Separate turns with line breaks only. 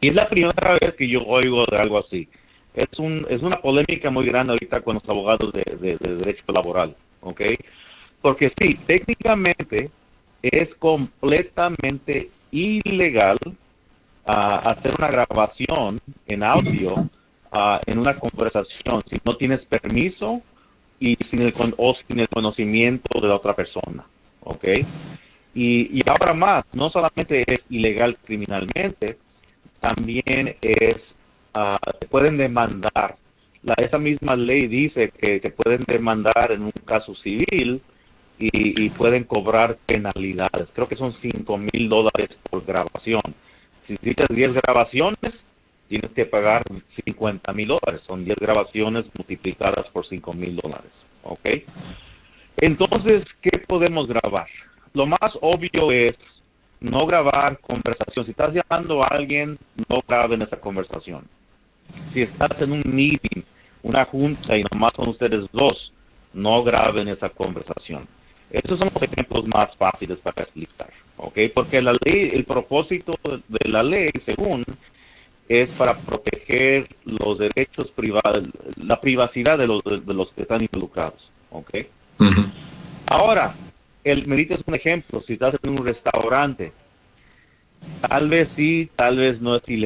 Y es la primera vez que yo oigo de algo así. Es una polémica muy grande ahorita con los abogados de derecho laboral, ¿ok? Porque sí, técnicamente es completamente ilegal hacer una grabación en audio en una conversación si no tienes permiso y sin el conocimiento de la otra persona, ¿ok? Y ahora más, no solamente es ilegal criminalmente, también te pueden demandar. Esa misma ley dice que te pueden demandar en un caso civil y pueden cobrar penalidades. Creo que son $5,000 por grabación. Si necesitas 10 grabaciones, tienes que pagar $50,000. Son 10 grabaciones multiplicadas por $5,000. ¿Ok? Entonces, ¿qué podemos grabar? Lo más obvio es no grabar conversación. Si estás llamando a alguien, no graben esa conversación. Si estás en un meeting, una junta y nomás son ustedes dos, no graben esa conversación. Esos son los ejemplos más fáciles para explicar, ¿ok? Porque la ley, el propósito de la ley, según, es para proteger los derechos privados, la privacidad de los que están involucrados, ¿ok?
Ujú.
Ahora, me dices un ejemplo, si estás en un restaurante, tal vez sí, tal vez no es ilegal